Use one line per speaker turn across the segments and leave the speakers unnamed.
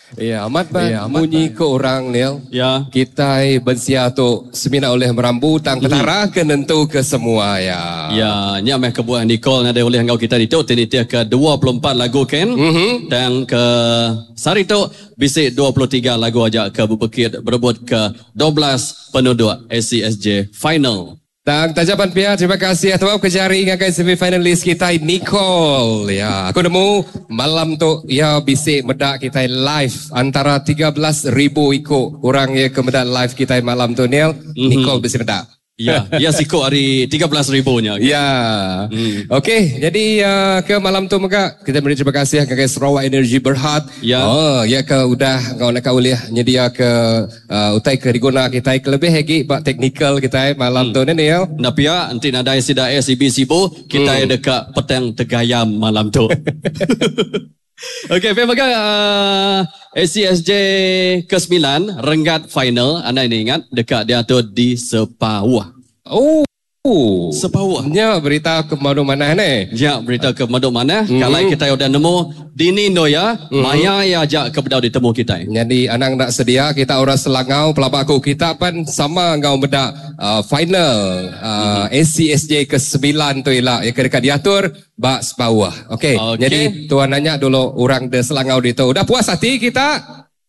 Ya, amat bunyi ke orang Nil.
Ya.
Kita bensia tu semina oleh merambutang petara kenentu ke semua ya.
Ya, nya meh kebuah Nicole ada oleh engkau kita itu tinitia ke 24 lagu kan. Dan ke sari tu bisik 23 lagu aja ke Bukit berebut ke 12 penduduk ACSJ final.
Dan tajapan pihak, terima kasih atas kejari ingatkan semi-finalis kita Nicole. Ya, aku nemu malam tu ya bisik medak kita live antara 13,000 ikut orang ya ke medak live kita malam tu Neil. Nicole bisik medak.
Ya, ya siko hari 13,000-nya.
Ya. Okey, jadi ke malam tu maka kita beri terima kasih ke Sarawak Energy Berhad.
Ya.
Oh, ya ke udah kau nak uliah nyedia ke utai ke rigona kita ke lebih lagi bak teknikal kita malam tu ni ya.
Napia nanti ada sida SCB Sibo kita dekat petang Tegayam malam tu. Okey, memang ACSJ ke-9 Renggat final. Anda ini ingat dekat dia tu di Sepawah.
Oh.
Sepawah.
Ya, berita ke mana ni?
Ya, berita ke mana? Kalau kita udah nemu di Nindo ya, maya ya ajak ke bedau ditemu kita.
Jadi anang nak sedia kita orang Selangau pelabak aku kita pun sama ngau bedak final ACSJ ke-9 tu ialah ya dekat diatur bak Sepawah. Okey. Jadi tuan nanya dulu orang de Selangau itu. Udah puas hati kita?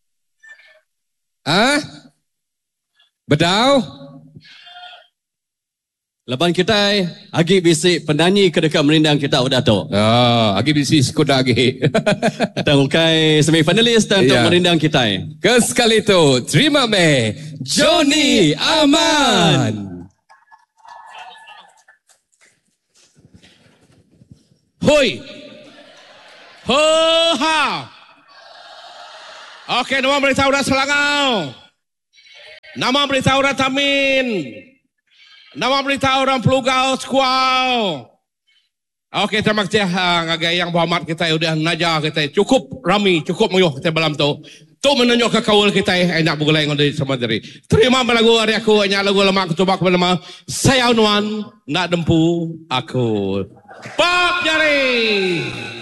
Bedau?
Lepas kita agi bisik penyanyi ke dekat merindang kita udah tu.
Agi bisik sekuda agi.
Kita ukai semi-finalis dan untuk merindang kita.
Kesekali itu, terima me Johnny Aman.
Hoi. Ho-ha. Okey, nama beritahu orang Selangau. Nama beritahu orang Tamin. Nama berita orang Pelugau Sekuau. Okey, terima kasih ngagai yang berhormat kita udah najar kita cukup rami, cukup muyuh kita malam tu. Tu menunjuk ke kaul kita enak bergulai ngondai sama diri. Terima lagu hari aku hanya lagu lemak ketubak bernama Saya Unuan nak dempu aku. Pop jari.